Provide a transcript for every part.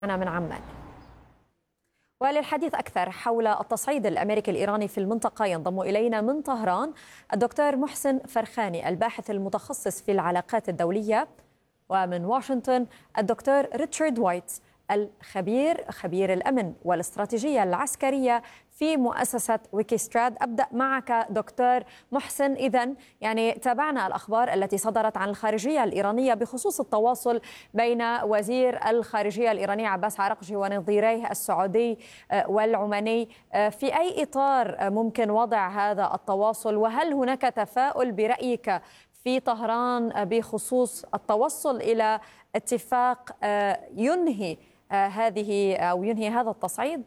من عمان. وللحديث أكثر حول التصعيد الأمريكي الإيراني في المنطقة ينضم إلينا من طهران الدكتور محسن فرخاني الباحث المتخصص في العلاقات الدولية، ومن واشنطن الدكتور ريتشارد وايت خبير الأمن والاستراتيجية العسكرية في مؤسسة ويكيستراد. أبدأ معك دكتور محسن. إذن تابعنا الأخبار التي صدرت عن الخارجية الإيرانية بخصوص التواصل بين وزير الخارجية الإيراني عباس عراقجي ونظيريه السعودي والعماني. في أي إطار ممكن وضع هذا التواصل، وهل هناك تفاؤل برأيك في طهران بخصوص التوصل إلى اتفاق ينهي هذا التصعيد؟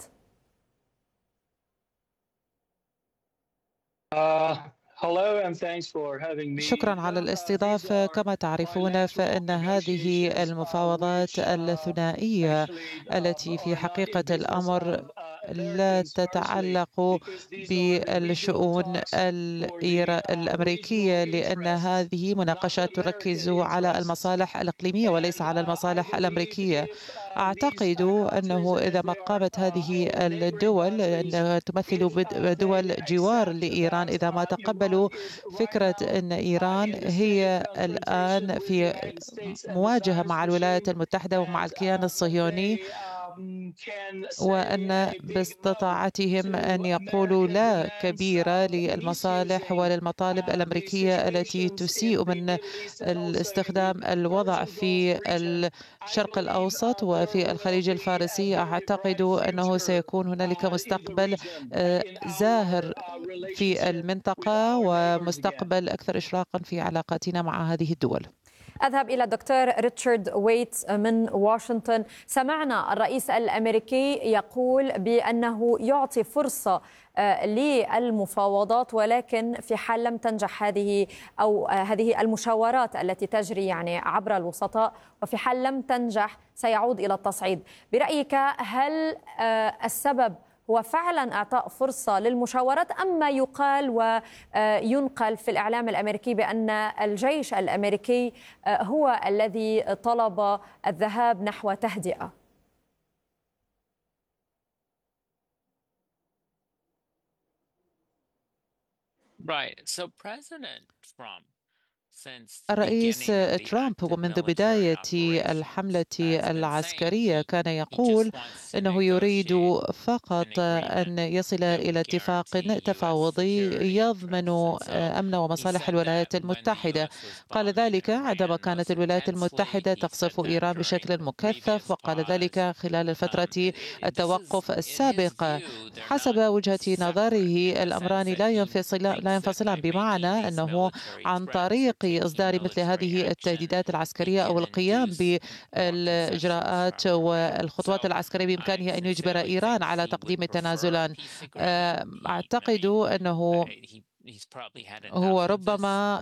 شكرا على الاستضافة. كما تعرفون فإن هذه المفاوضات الثنائية التي في حقيقة الأمر لا تتعلق بالشؤون الأمريكية، لأن هذه مناقشات تركز على المصالح الإقليمية وليس على المصالح الأمريكية. أعتقد أنه إذا ما قامت هذه الدول أنها تمثل دول جوار لإيران، إذا ما تقبلوا فكرة أن إيران هي الآن في مواجهة مع الولايات المتحدة ومع الكيان الصهيوني، وأن باستطاعتهم أن يقولوا لا كبيرة للمصالح وللمطالب الأمريكية التي تسيء من استخدام الوضع في الشرق الأوسط وفي الخليج الفارسي، أعتقد أنه سيكون هنالك مستقبل زاهر في المنطقة ومستقبل أكثر إشراقا في علاقاتنا مع هذه الدول. أذهب إلى الدكتور ريتشارد وايت من واشنطن. سمعنا الرئيس الأمريكي يقول بأنه يعطي فرصة للمفاوضات، ولكن في حال لم تنجح هذه المشاورات التي تجري عبر الوسطاء، وفي حال لم تنجح سيعود إلى التصعيد. برأيك هل السبب هو فعلا إعطاء فرصة للمشاورات، أم ما يقال وينقل في الإعلام الأمريكي بأن الجيش الأمريكي هو الذي طلب الذهاب نحو تهدئة؟ الرئيس ترامب ومنذ بداية الحملة العسكرية كان يقول أنه يريد فقط أن يصل إلى اتفاق تفاوضي يضمن أمن ومصالح الولايات المتحدة. قال ذلك عندما كانت الولايات المتحدة تقصف إيران بشكل مكثف، وقال ذلك خلال فترة التوقف السابقة. حسب وجهة نظره الأمران لا ينفصلان، بمعنى أنه عن طريق إصدار مثل هذه التهديدات العسكرية أو القيام بالإجراءات والخطوات العسكرية بإمكانه أن يجبر إيران على تقديم تنازلات. أعتقد أنه هو ربما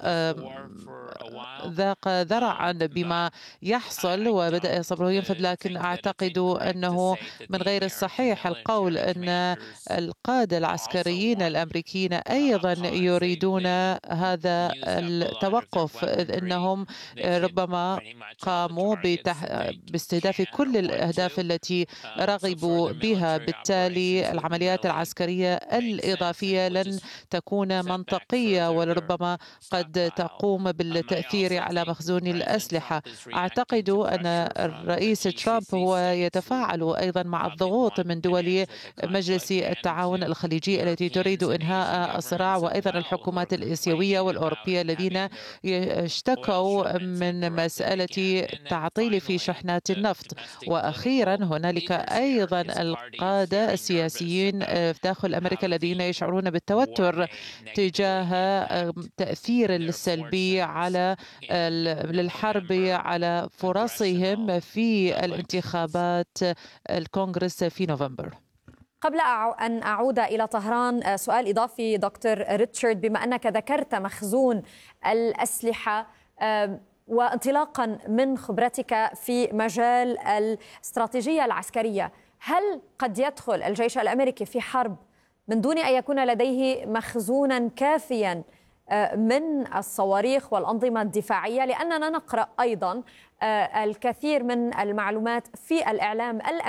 ذاق ذرعا بما يحصل وبدأ صبره ينفذ، لكن أعتقد أنه من غير الصحيح القول أن القادة العسكريين الأمريكيين أيضا يريدون هذا التوقف، إنهم ربما قاموا باستهداف كل الأهداف التي رغبوا بها. بالتالي العمليات العسكرية الإضافية لن تكون منطقية ولربما قد تقوم بالتأثير على مخزون الأسلحة. أعتقد أن الرئيس ترامب هو يتفاعل أيضا مع الضغوط من دول مجلس التعاون الخليجي التي تريد إنهاء الصراع، وأيضا الحكومات الآسيوية والأوروبية الذين اشتكوا من مسألة تعطيل في شحنات النفط. وأخيرا هنالك أيضا القادة السياسيين داخل أمريكا الذين يشعرون بالتوتر تجاه تأثير السلبي على للحرب على فرصهم في الانتخابات الكونغرس في نوفمبر. قبل أن أعود إلى طهران، سؤال إضافي دكتور ريتشارد، بما أنك ذكرت مخزون الأسلحة وانطلاقا من خبرتك في مجال الاستراتيجية العسكرية، هل قد يدخل الجيش الأمريكي في حرب من دون أن يكون لديه مخزونا كافيا من الصواريخ والأنظمة الدفاعية؟ لأننا نقرأ أيضا الكثير من المعلومات في الإعلام الأمريكي